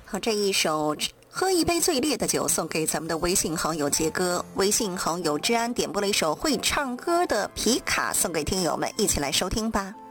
好，这一首喝一杯最烈的酒送给咱们的微信好友杰哥，微信好友治安点播了一首会唱歌的皮卡送给听友们，一起来收听吧。